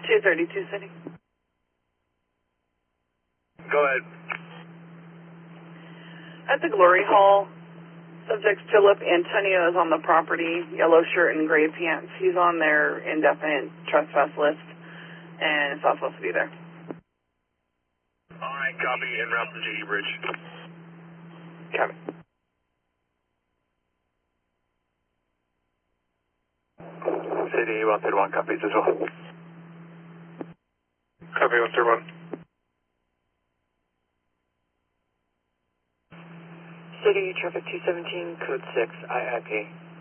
232 City. Go ahead. At the Glory Hall, subject Philip Antonio is on the property, yellow shirt and gray pants. He's on their indefinite trespass list, and it's not supposed to be there. All right, copy. En route to GE Bridge. Copy. City 131 copies as well. Copy 131. City traffic 217, code 6, IIP.